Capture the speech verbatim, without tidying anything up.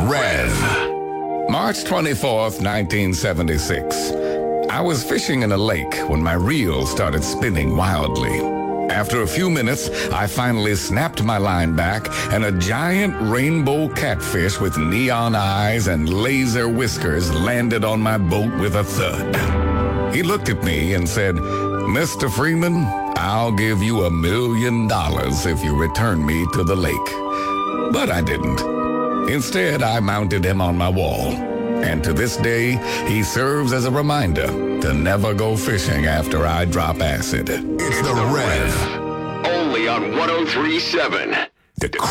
Rev. March twenty-fourth, nineteen seventy-six. I was fishing in a lake when my reel started spinning wildly. After a few minutes, I finally snapped my line back, and a giant rainbow catfish with neon eyes and laser whiskers landed on my boat with a thud. He looked at me and said, "Mister Freeman, I'll give you a million dollars if you return me to the lake." But I didn't. Instead, I mounted him on my wall. And to this day, he serves as a reminder to never go fishing after I drop acid. It's the Rev. Only on one oh three point seven.